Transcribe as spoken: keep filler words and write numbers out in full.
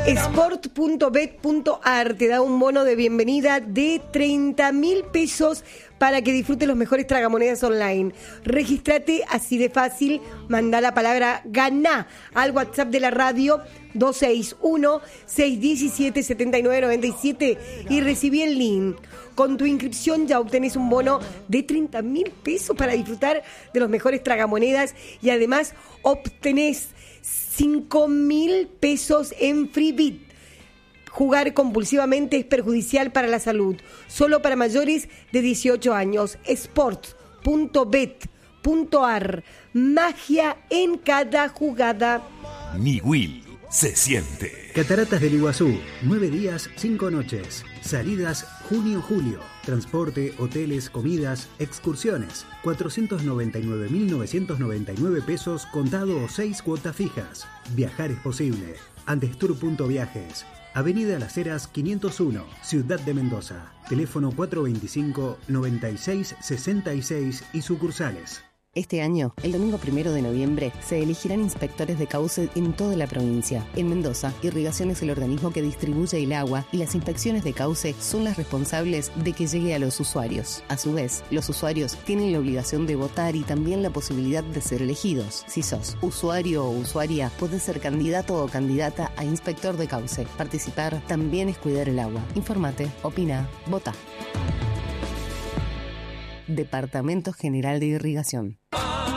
sport punto bet punto ar te da un bono de bienvenida de treinta mil pesos para que disfrutes los mejores tragamonedas online. Regístrate así de fácil, manda la palabra GANÁ al WhatsApp de la radio dos seis uno, seis uno siete, siete nueve nueve siete y recibí el link. Con tu inscripción ya obtenés un bono de treinta mil pesos para disfrutar de los mejores tragamonedas y además obtenés cinco mil pesos en Freebit. Jugar compulsivamente es perjudicial para la salud. Solo para mayores de dieciocho años. sport punto bet punto ar. Magia en cada jugada. Niwil se siente. Cataratas del Iguazú. Nueve días, cinco noches. Salidas junio-julio. Transporte, hoteles, comidas, excursiones. cuatrocientos noventa y nueve mil novecientos noventa y nueve pesos contado o seis cuotas fijas. Viajar es posible. Andestour punto viajes. Avenida Las Heras quinientos uno, Ciudad de Mendoza. Teléfono cuatro veinticinco, noventa y seis, sesenta y seis y sucursales. Este año, el domingo primero de noviembre, se elegirán inspectores de cauce en toda la provincia. En Mendoza, Irrigación es el organismo que distribuye el agua y las inspecciones de cauce son las responsables de que llegue a los usuarios. A su vez, los usuarios tienen la obligación de votar y también la posibilidad de ser elegidos. Si sos usuario o usuaria, podés ser candidato o candidata a inspector de cauce. Participar también es cuidar el agua. Informate, opina, vota. Departamento General de Irrigación.